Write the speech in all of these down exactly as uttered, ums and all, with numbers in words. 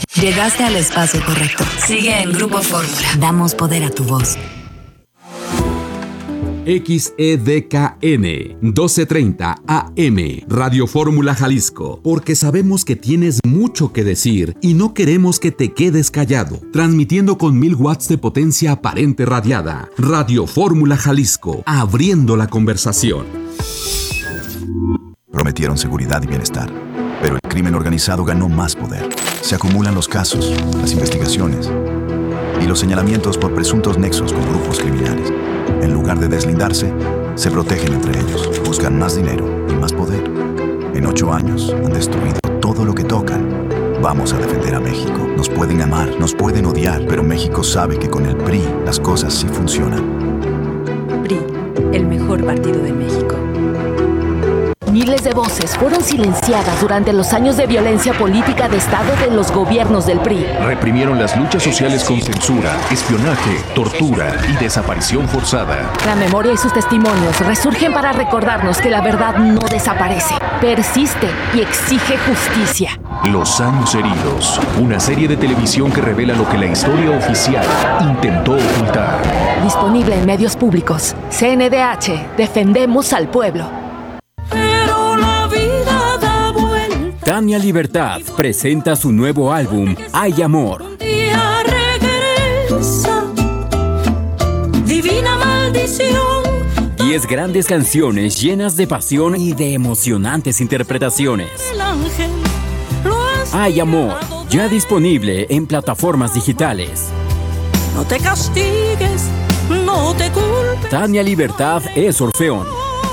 Llegaste al espacio correcto. Sigue en Grupo Fórmula. Damos poder a tu voz. X E D K N doce treinta A M Radio Fórmula Jalisco, porque sabemos que tienes mucho que decir y no queremos que te quedes callado. Transmitiendo con mil watts de potencia aparente radiada. Radio Fórmula Jalisco, abriendo la conversación. Prometieron seguridad y bienestar, pero el crimen organizado ganó más poder. Se acumulan los casos, las investigaciones y los señalamientos por presuntos nexos con grupos criminales. En lugar de deslindarse, se protegen entre ellos, buscan más dinero y más poder. En ocho años han destruido todo lo que tocan. Vamos a defender a México. Nos pueden amar, nos pueden odiar, pero México sabe que con el P R I las cosas sí funcionan. P R I, el mejor partido de México. Miles de voces fueron silenciadas durante los años de violencia política de Estado de los gobiernos del P R I. Reprimieron las luchas sociales con censura, espionaje, tortura y desaparición forzada. La memoria y sus testimonios resurgen para recordarnos que la verdad no desaparece, persiste y exige justicia. Los años heridos, una serie de televisión que revela lo que la historia oficial intentó ocultar. Disponible en medios públicos. C N D H, defendemos al pueblo. Tania Libertad presenta su nuevo álbum, Hay Amor. Divina maldición. Diez grandes canciones llenas de pasión y de emocionantes interpretaciones. Hay Amor, ya disponible en plataformas digitales. No te castigues, no te culpes. Tania Libertad es Orfeón.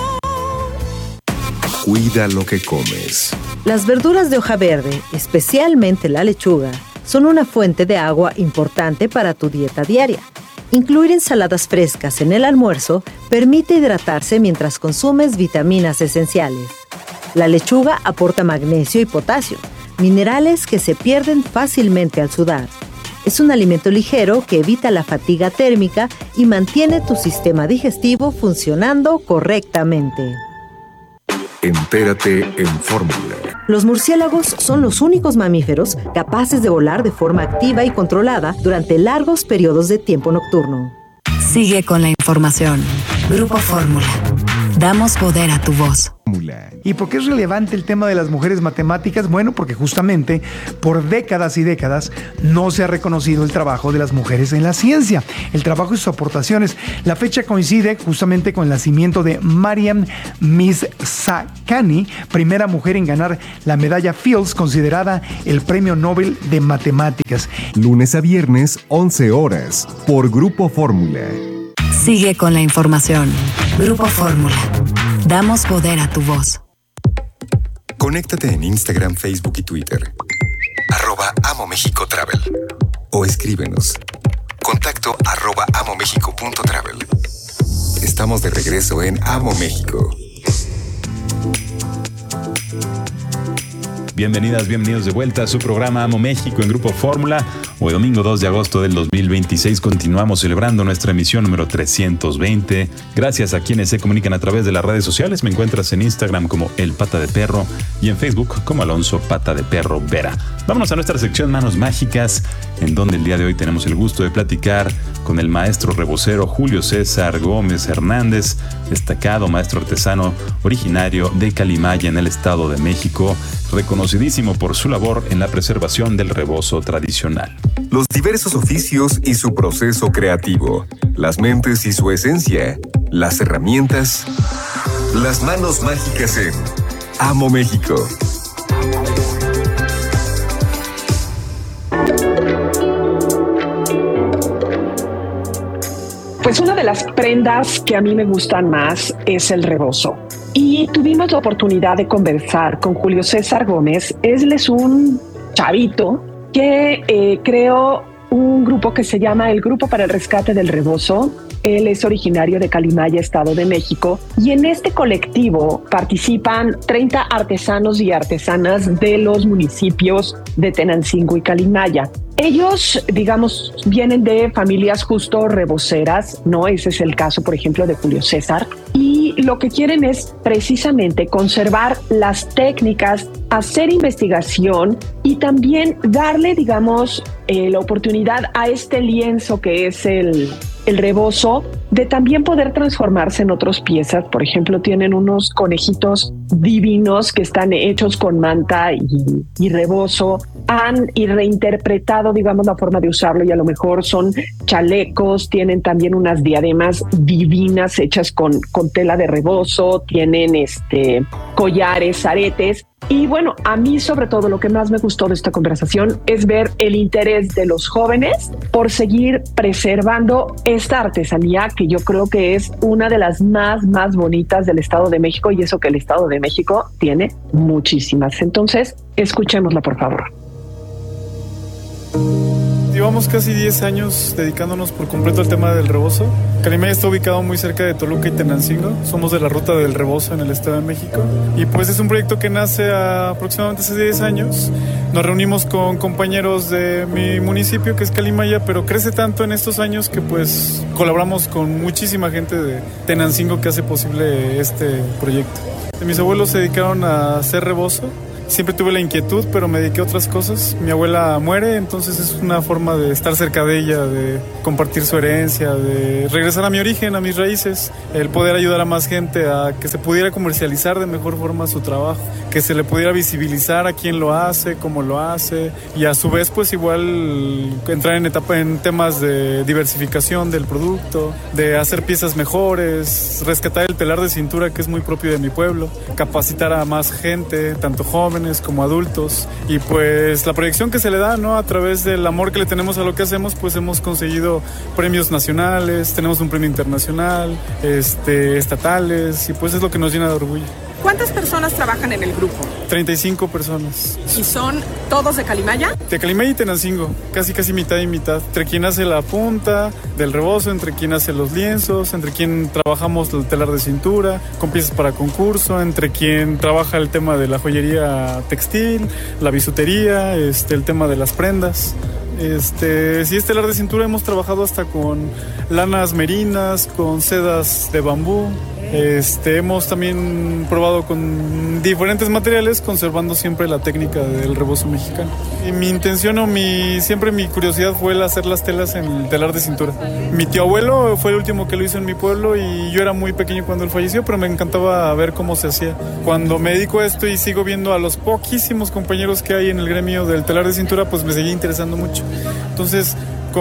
Cuida lo que comes. Las verduras de hoja verde, especialmente la lechuga, son una fuente de agua importante para tu dieta diaria. Incluir ensaladas frescas en el almuerzo permite hidratarse mientras consumes vitaminas esenciales. La lechuga aporta magnesio y potasio, minerales que se pierden fácilmente al sudar. Es un alimento ligero que evita la fatiga térmica y mantiene tu sistema digestivo funcionando correctamente. Entérate en Fórmula. Los murciélagos son los únicos mamíferos capaces de volar de forma activa y controlada durante largos periodos de tiempo nocturno. Sigue con la información. Grupo Fórmula. Damos poder a tu voz. ¿Y por qué es relevante el tema de las mujeres matemáticas? Bueno, porque justamente por décadas y décadas no se ha reconocido el trabajo de las mujeres en la ciencia, el trabajo y sus aportaciones. La fecha coincide justamente con el nacimiento de Mariam Mirzakhani, primera mujer en ganar la medalla Fields, considerada el premio Nobel de Matemáticas. Lunes a viernes, once horas, por Grupo Fórmula. Sigue con la información. Grupo Fórmula. Damos poder a tu voz. Conéctate en Instagram, Facebook y Twitter. Arroba Amo México Travel. O escríbenos. Contacto arroba amomexico punto travel. Estamos de regreso en Amo México. Bienvenidas, bienvenidos de vuelta a su programa Amo México en Grupo Fórmula. Hoy domingo dos de agosto del dos mil veintiséis continuamos celebrando nuestra emisión número trescientos veinte. Gracias a quienes se comunican a través de las redes sociales. Me encuentras en Instagram como El Pata de Perro y en Facebook como Alonso Pata de Perro Vera. Vámonos a nuestra sección Manos Mágicas, en donde el día de hoy tenemos el gusto de platicar con el maestro rebocero Julio César Gómez Hernández, destacado maestro artesano originario de Calimaya en el Estado de México, reconocidísimo por su labor en la preservación del rebozo tradicional. Los diversos oficios y su proceso creativo, las mentes y su esencia, las herramientas, las manos mágicas en Amo México. Pues una de las prendas que a mí me gustan más es el rebozo. Y tuvimos la oportunidad de conversar con Julio César Gómez. Él es un chavito que eh, creó un grupo que se llama el Grupo para el Rescate del Rebozo. Él es originario de Calimaya, Estado de México, y en este colectivo participan treinta artesanos y artesanas de los municipios de Tenancingo y Calimaya. Ellos, digamos, vienen de familias justo reboceras, ¿no? Ese es el caso, por ejemplo, de Julio César. Y y lo que quieren es precisamente conservar las técnicas, hacer investigación y también darle, digamos, eh, la oportunidad a este lienzo que es el, el rebozo de también poder transformarse en otras piezas. Por ejemplo, tienen unos conejitos divinos que están hechos con manta y, y rebozo. Han y reinterpretado, digamos, la forma de usarlo y a lo mejor son chalecos, tienen también unas diademas divinas hechas con, con tela de rebozo, tienen este, collares, aretes. Y bueno, a mí sobre todo lo que más me gustó de esta conversación es ver el interés de los jóvenes por seguir preservando esta artesanía que yo creo que es una de las más, más bonitas del Estado de México, y eso que el Estado de México tiene muchísimas. Entonces, escuchémosla, por favor. Llevamos casi diez años dedicándonos por completo al tema del rebozo. Calimaya está ubicado muy cerca de Toluca y Tenancingo. Somos de la ruta del rebozo en el Estado de México. Y pues es un proyecto que nace aproximadamente hace diez años. Nos reunimos con compañeros de mi municipio, que es Calimaya, pero crece tanto en estos años que pues colaboramos con muchísima gente de Tenancingo que hace posible este proyecto. Mis abuelos se dedicaron a hacer rebozo. Siempre tuve la inquietud, pero me dediqué a otras cosas. Mi abuela muere, entonces es una forma de estar cerca de ella, de compartir su herencia, de regresar a mi origen, a mis raíces, el poder ayudar a más gente a que se pudiera comercializar de mejor forma su trabajo, que se le pudiera visibilizar a quién lo hace, cómo lo hace, y a su vez pues igual entrar en etapa en temas de diversificación del producto, de hacer piezas mejores, rescatar el telar de cintura que es muy propio de mi pueblo, capacitar a más gente, tanto jóvenes como adultos, y pues la proyección que se le da, ¿no? A través del amor que le tenemos a lo que hacemos, pues hemos conseguido premios nacionales, tenemos un premio internacional, este, estatales, y pues es lo que nos llena de orgullo. ¿Cuántas personas trabajan en el grupo? treinta y cinco personas. ¿Y son todos de Calimaya? De Calimaya y Tenancingo, casi casi mitad y mitad. Entre quien hace la punta del rebozo, entre quien hace los lienzos, entre quien trabajamos el telar de cintura, con piezas para concurso, entre quien trabaja el tema de la joyería textil, la bisutería, este, el tema de las prendas. Este, si es telar de cintura, hemos trabajado hasta con lanas merinas, con sedas de bambú. Este, hemos también probado con diferentes materiales, conservando siempre la técnica del rebozo mexicano. Y mi intención o mi, siempre mi curiosidad fue el hacer las telas en el telar de cintura. Mi tío abuelo fue el último que lo hizo en mi pueblo y yo era muy pequeño cuando él falleció, pero me encantaba ver cómo se hacía. Cuando me dedico a esto y sigo viendo a los poquísimos compañeros que hay en el gremio del telar de cintura, pues me seguía interesando mucho. Entonces,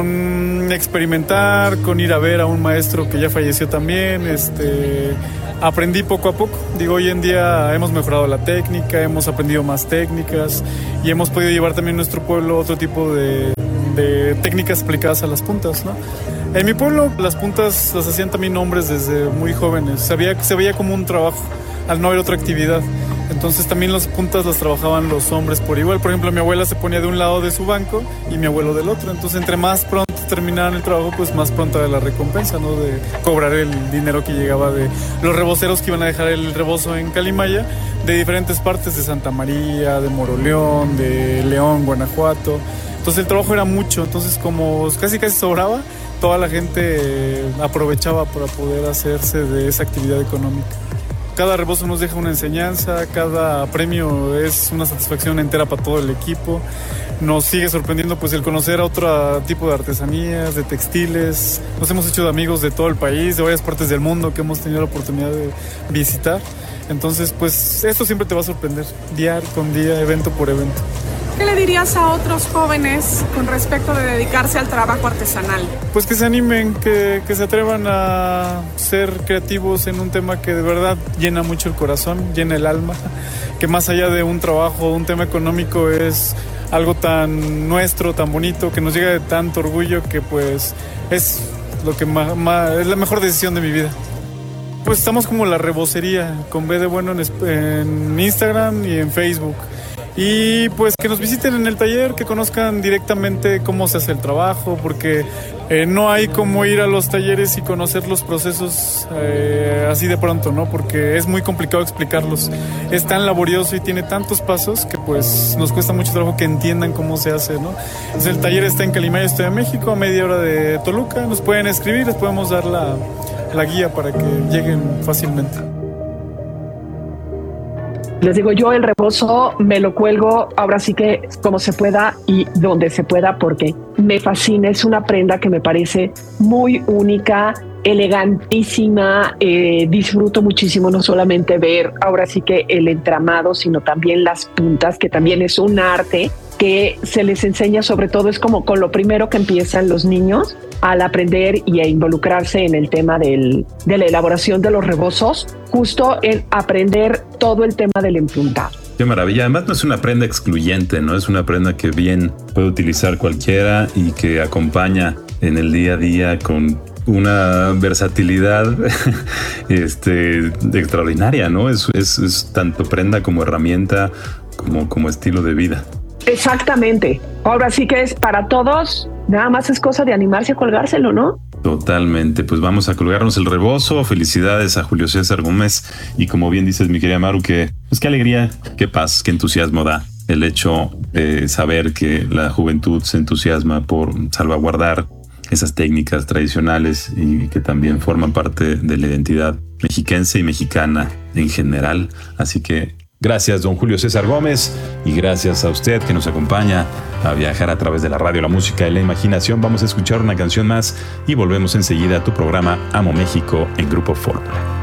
con experimentar, con ir a ver a un maestro que ya falleció también, este, aprendí poco a poco. Digo, hoy en día hemos mejorado la técnica, hemos aprendido más técnicas y hemos podido llevar también a nuestro pueblo otro tipo de, de técnicas aplicadas a las puntas, ¿no? En mi pueblo las puntas las hacían también hombres desde muy jóvenes, se veía, se veía como un trabajo al no haber otra actividad. Entonces también las puntas las trabajaban los hombres por igual. Por ejemplo, mi abuela se ponía de un lado de su banco y mi abuelo del otro. Entonces, entre más pronto terminaban el trabajo, pues más pronta era la recompensa, ¿no? De cobrar el dinero que llegaba de los reboceros que iban a dejar el rebozo en Calimaya, de diferentes partes, de Santa María, de Moroleón, de León, Guanajuato. Entonces el trabajo era mucho. Entonces, como casi casi sobraba, toda la gente aprovechaba para poder hacerse de esa actividad económica. Cada rebozo nos deja una enseñanza, cada premio es una satisfacción entera para todo el equipo. Nos sigue sorprendiendo pues el conocer a otro tipo de artesanías, de textiles. Nos hemos hecho de amigos de todo el país, de varias partes del mundo que hemos tenido la oportunidad de visitar. Entonces pues esto siempre te va a sorprender, día con día, evento por evento. ¿Qué le dirías a otros jóvenes con respecto de dedicarse al trabajo artesanal? Pues que se animen, que, que se atrevan a ser creativos en un tema que de verdad llena mucho el corazón, llena el alma, que más allá de un trabajo, un tema económico es algo tan nuestro, tan bonito, que nos llega de tanto orgullo que pues es lo que más, más, es la mejor decisión de mi vida. Pues estamos como La Rebocería, con B de bueno en, en Instagram y en Facebook. Y pues que nos visiten en el taller, que conozcan directamente cómo se hace el trabajo, porque eh, no hay como ir a los talleres y conocer los procesos eh, así de pronto, ¿no? Porque es muy complicado explicarlos. Es tan laborioso y tiene tantos pasos que pues nos cuesta mucho trabajo que entiendan cómo se hace, ¿no? Entonces el taller está en Calimaya, Estado de México, a media hora de Toluca. Nos pueden escribir, les podemos dar la, la guía para que lleguen fácilmente. Les digo, yo el rebozo me lo cuelgo ahora sí que como se pueda y donde se pueda, porque me fascina. Es una prenda que me parece muy única, elegantísima. Eh, disfruto muchísimo no solamente ver ahora sí que el entramado, sino también las puntas, que también es un arte que se les enseña, sobre todo es como con lo primero que empiezan los niños al aprender y a involucrarse en el tema del, de la elaboración de los rebozos, justo en aprender todo el tema del empuntado. Qué maravilla. Además no es una prenda excluyente, ¿no? Es una prenda que bien puede utilizar cualquiera y que acompaña en el día a día con una versatilidad este, extraordinaria, ¿no? Es, es, es tanto prenda como herramienta, como, como estilo de vida. Exactamente. Ahora sí que es para todos, nada más es cosa de animarse a colgárselo, ¿no? Totalmente, pues vamos a colgarnos el rebozo. Felicidades a Julio César Gómez y como bien dices, mi querida Maru, que pues qué alegría, qué paz, qué entusiasmo da el hecho de saber que la juventud se entusiasma por salvaguardar esas técnicas tradicionales y que también forman parte de la identidad mexiquense y mexicana en general. Así que gracias, don Julio César Gómez, y gracias a usted que nos acompaña a viajar a través de la radio, la música y la imaginación. Vamos a escuchar una canción más y volvemos enseguida a tu programa Amo México en Grupo Fórmula.